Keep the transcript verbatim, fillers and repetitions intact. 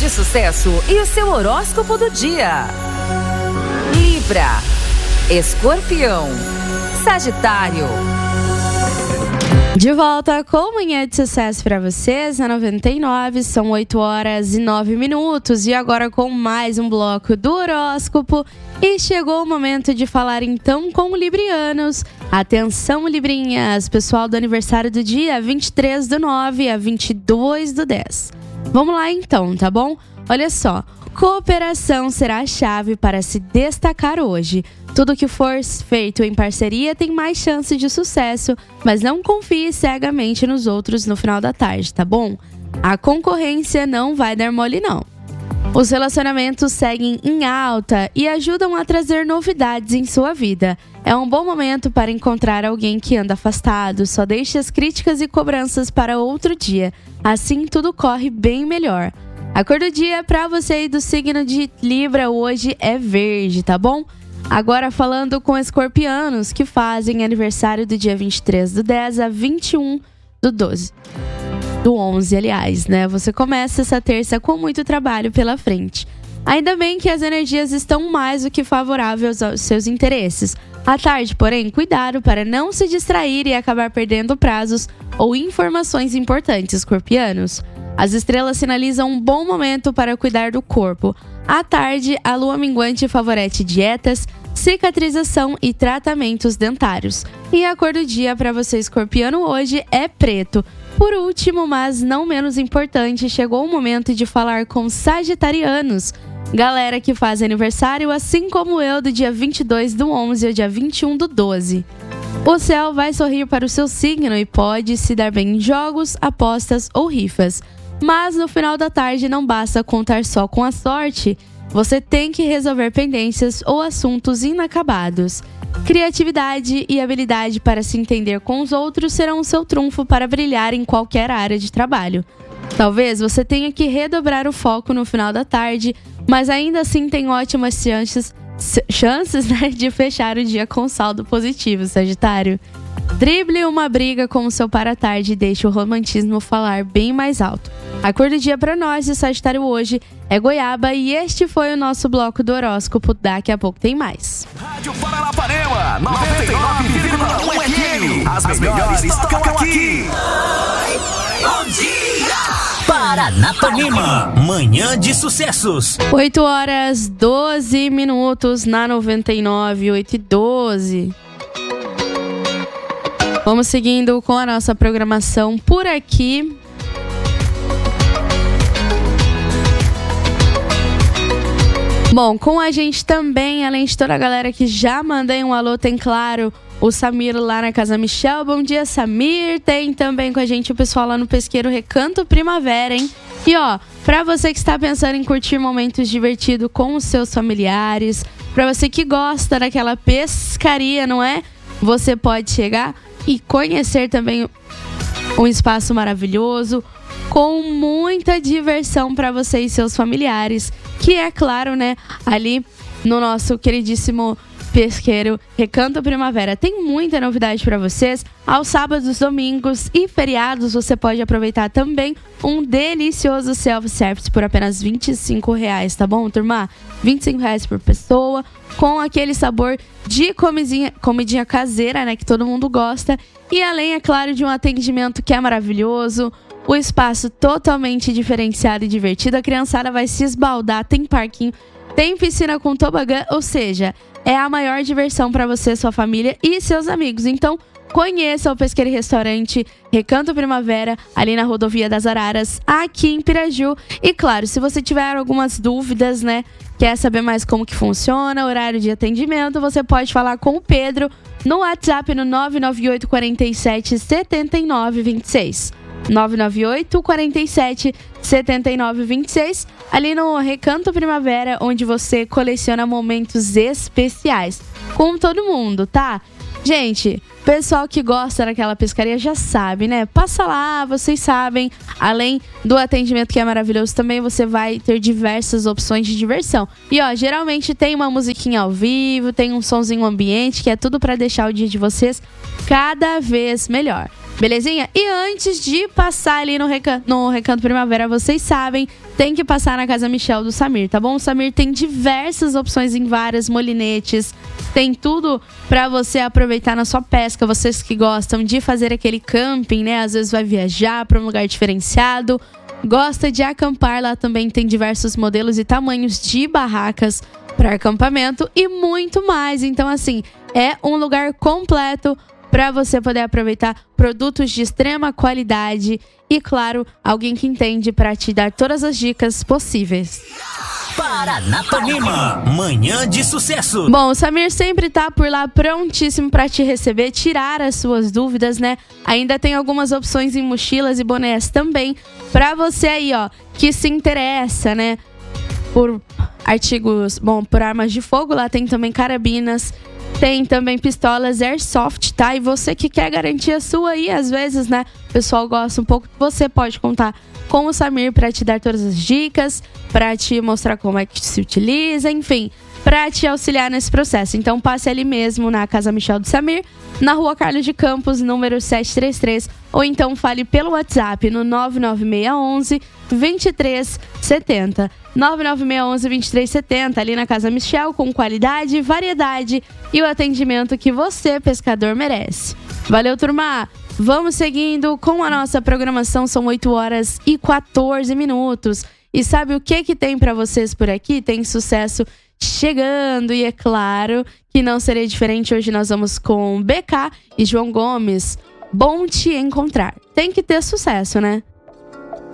sucesso e o seu horóscopo do dia. Libra, Escorpião, Sagitário. De volta com Manhã de Sucesso para vocês na noventa e nove, são oito horas e nove minutos e agora com mais um bloco do horóscopo. E chegou o momento de falar então com librianos. Atenção, librinhas, pessoal do aniversário do dia vinte e três do nove a vinte e dois do dez. Vamos lá então, tá bom? Olha só, cooperação será a chave para se destacar hoje. Tudo que for feito em parceria tem mais chance de sucesso, mas não confie cegamente nos outros no final da tarde, tá bom? A concorrência não vai dar mole não. Os relacionamentos seguem em alta e ajudam a trazer novidades em sua vida. É um bom momento para encontrar alguém que anda afastado. Só deixe as críticas e cobranças para outro dia. Assim tudo corre bem melhor. A cor do dia para você aí do signo de Libra hoje é verde, tá bom? Agora falando com escorpianos que fazem aniversário do dia vinte e três do dez a vinte e um do doze. Do onze, aliás, né? Você começa essa terça com muito trabalho pela frente. Ainda bem que as energias estão mais do que favoráveis aos seus interesses. À tarde, porém, cuidado para não se distrair e acabar perdendo prazos ou informações importantes, escorpianos. As estrelas sinalizam um bom momento para cuidar do corpo. À tarde, a lua minguante favorece dietas, cicatrização e tratamentos dentários. E a cor do dia para você, escorpiano, hoje é preto. Por último, mas não menos importante, chegou o momento de falar com sagitarianos. Galera que faz aniversário, assim como eu, do dia vinte e dois do onze ao dia vinte e um do doze. O céu vai sorrir para o seu signo e pode se dar bem em jogos, apostas ou rifas. Mas no final da tarde não basta contar só com a sorte. Você tem que resolver pendências ou assuntos inacabados. Criatividade e habilidade para se entender com os outros serão o seu trunfo para brilhar em qualquer área de trabalho. Talvez você tenha que redobrar o foco no final da tarde, mas ainda assim tem ótimas chances, chances né, de fechar o dia com saldo positivo, Sagitário. Drible uma briga com o seu para-tarde e deixe o romantismo falar bem mais alto. A cor do dia para nós de Sagitário hoje é goiaba e este foi o nosso bloco do horóscopo. Daqui a pouco tem mais. Rádio Paranapanema, noventa e nove vírgula um F M. As melhores tocam aqui. Bom dia! Paranapanema, manhã de sucessos. oito horas, doze minutos na noventa e nove, oito e doze. Vamos seguindo com a nossa programação por aqui. Bom, com a gente também, além de toda a galera que já mandei um alô, tem claro o Samir lá na Casa Michel. Bom dia, Samir. Tem também com a gente o pessoal lá no Pesqueiro Recanto Primavera, hein? E ó, pra você que está pensando em curtir momentos divertidos com os seus familiares, pra você que gosta daquela pescaria, não é? Você pode chegar e conhecer também um espaço maravilhoso, com muita diversão para você e seus familiares, que é claro, né, ali no nosso queridíssimo Pesqueiro Recanto Primavera. Tem muita novidade para vocês. Aos sábados, domingos e feriados você pode aproveitar também um delicioso self-service por apenas vinte e cinco reais, tá bom, turma? vinte e cinco reais por pessoa, com aquele sabor de comidinha, comidinha caseira, né, que todo mundo gosta. E além, é claro, de um atendimento que é maravilhoso, o espaço totalmente diferenciado e divertido. A criançada vai se esbaldar, tem parquinho, tem piscina com tobogã, ou seja, é a maior diversão para você, sua família e seus amigos. Então, conheça o Pesqueiro Restaurante Recanto Primavera, ali na Rodovia das Araras, aqui em Piraju. E claro, se você tiver algumas dúvidas, né, quer saber mais como que funciona, horário de atendimento, você pode falar com o Pedro no WhatsApp no nove nove oito quatro sete sete nove dois seis. nove nove oito quatro sete sete nove dois seis, ali no Recanto Primavera, onde você coleciona momentos especiais com todo mundo, tá? Gente, pessoal que gosta daquela pescaria já sabe, né? Passa lá, vocês sabem. Além do atendimento que é maravilhoso, também você vai ter diversas opções de diversão. E ó, geralmente tem uma musiquinha ao vivo, tem um sonzinho ambiente, que é tudo pra deixar o dia de vocês cada vez melhor. Belezinha? E antes de passar ali no Recanto, no Recanto Primavera, vocês sabem, tem que passar na Casa Michel do Samir, tá bom? O Samir tem diversas opções em várias molinetes, tem tudo pra você aproveitar na sua pesca. Vocês que gostam de fazer aquele camping, né? Às vezes vai viajar pra um lugar diferenciado, gosta de acampar, lá também tem diversos modelos e tamanhos de barracas para acampamento e muito mais. Então, assim, é um lugar completo para você poder aproveitar produtos de extrema qualidade e, claro, alguém que entende para te dar todas as dicas possíveis. Paranapanema, manhã de sucesso. Bom, o Samir sempre tá por lá prontíssimo para te receber, tirar as suas dúvidas, né? Ainda tem algumas opções em mochilas e bonés também para você aí, ó, que se interessa, né? Por artigos, bom, por armas de fogo, lá tem também carabinas, tem também pistolas airsoft, tá? E você que quer garantir a sua aí, às vezes, né, o pessoal gosta um pouco, você pode contar com o Samir para te dar todas as dicas, para te mostrar como é que se utiliza, enfim, para te auxiliar nesse processo. Então passe ali mesmo na Casa Michel do Samir, na Rua Carlos de Campos, número setecentos e trinta e três, ou então fale pelo WhatsApp no nove nove seis um um, dois três sete zero. nove nove seis um um, dois três sete zero, ali na Casa Michel, com qualidade, variedade e o atendimento que você, pescador, merece. Valeu, turma! Vamos seguindo com a nossa programação, são oito horas e quatorze minutos. E sabe o que que tem pra vocês por aqui? Tem sucesso chegando e é claro que não seria diferente. Hoje nós vamos com B K e João Gomes. Bom te encontrar. Tem que ter sucesso, né?